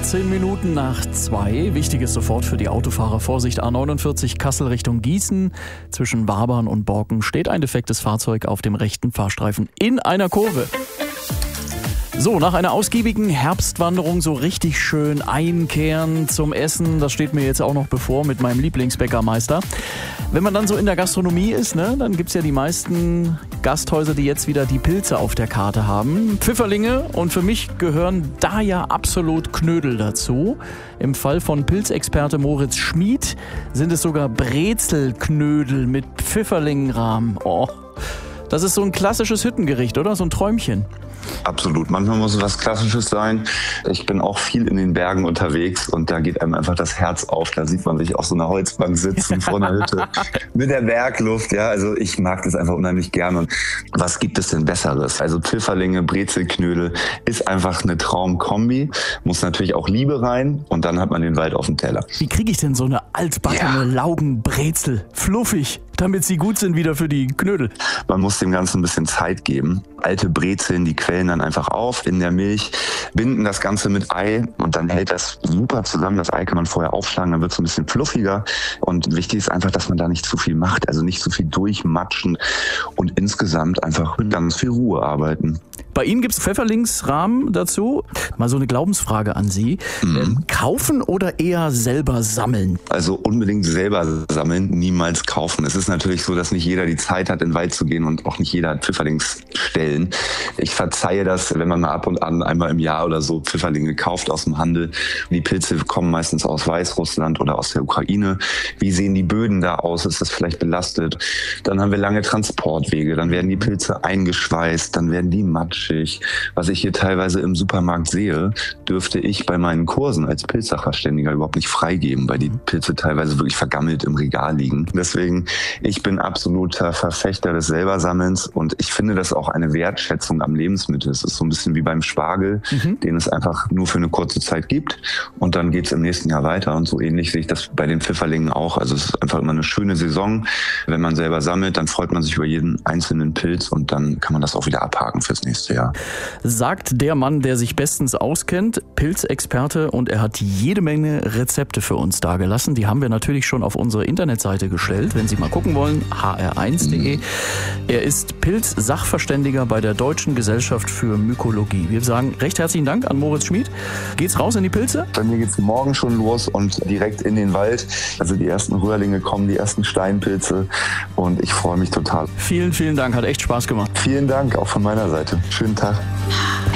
2:18. Wichtiges sofort für die Autofahrer. Vorsicht, A49 Kassel Richtung Gießen. Zwischen Wabern und Borken steht ein defektes Fahrzeug auf dem rechten Fahrstreifen in einer Kurve. So, nach einer ausgiebigen Herbstwanderung so richtig schön einkehren zum Essen. Das steht mir jetzt auch noch bevor mit meinem Lieblingsbäckermeister. Wenn man dann so in der Gastronomie ist, dann gibt's ja die meisten Gasthäuser, die jetzt wieder die Pilze auf der Karte haben. Pfifferlinge, und für mich gehören da ja absolut Knödel dazu. Im Fall von Pilzexperte Moritz Schmid sind es sogar Brezelknödel mit Pfifferlingenrahmen. Oh, das ist so ein klassisches Hüttengericht, oder? So ein Träumchen. Absolut. Manchmal muss es was Klassisches sein. Ich bin auch viel in den Bergen unterwegs und da geht einem einfach das Herz auf. Da sieht man sich auf so einer Holzbank sitzen vor einer Hütte mit der Bergluft. Ja, also ich mag das einfach unheimlich gern. Und was gibt es denn Besseres? Also Pfifferlinge, Brezelknödel ist einfach eine Traumkombi. Muss natürlich auch Liebe rein und dann hat man den Wald auf dem Teller. Wie kriege ich denn so eine altbackene Laugenbrezel fluffig, damit sie gut sind wieder für die Knödel? Man muss dem Ganzen ein bisschen Zeit geben. Alte Brezeln, die quellen dann einfach auf in der Milch, binden das Ganze mit Ei und dann hält das super zusammen. Das Ei kann man vorher aufschlagen, dann wird es ein bisschen fluffiger. Und wichtig ist einfach, dass man da nicht zu viel macht, also nicht zu viel durchmatschen und insgesamt einfach mit ganz viel Ruhe arbeiten. Bei Ihnen gibt es Pfefferlingsrahmen dazu. Mal so eine Glaubensfrage an Sie. Kaufen oder eher selber sammeln? Also unbedingt selber sammeln, niemals kaufen. Es ist natürlich so, dass nicht jeder die Zeit hat, in den Wald zu gehen und auch nicht jeder hat Pfifferlingsstellen. Ich verzeihe das, wenn man mal ab und an einmal im Jahr oder so Pfifferlinge kauft aus dem Handel. Die Pilze kommen meistens aus Weißrussland oder aus der Ukraine. Wie sehen die Böden da aus? Ist das vielleicht belastet? Dann haben wir lange Transportwege. Dann werden die Pilze eingeschweißt. Dann werden die matschig. Was ich hier teilweise im Supermarkt sehe, dürfte ich bei meinen Kursen als Pilzsachverständiger überhaupt nicht freigeben, weil die Pilze teilweise wirklich vergammelt im Regal liegen. Deswegen, ich bin absoluter Verfechter des Selbersammelns und ich finde das auch eine Wertschätzung am Lebensmittel. Es ist so ein bisschen wie beim Spargel, den es einfach nur für eine kurze Zeit gibt und dann geht es im nächsten Jahr weiter und so ähnlich sehe ich das bei den Pfifferlingen auch. Also es ist einfach immer eine schöne Saison. Wenn man selber sammelt, dann freut man sich über jeden einzelnen Pilz und dann kann man das auch wieder abhaken fürs nächste Jahr. Sagt der Mann, der sich bestens auskennt, Pilzexperte, und er hat jede Menge Rezepte für uns dargelassen. Die haben wir natürlich schon auf unsere Internetseite gestellt, wenn Sie mal gucken wollen, hr1.de. Er ist Pilzsachverständiger bei der Deutschen Gesellschaft für Mykologie. Wir sagen recht herzlichen Dank an Moritz Schmid. Geht's raus in die Pilze? Bei mir geht's morgen schon los und direkt in den Wald. Also die ersten Röhrlinge kommen, die ersten Steinpilze und ich freue mich total. Vielen, vielen Dank, hat echt Spaß gemacht. Vielen Dank, auch von meiner Seite. Schönen Tag.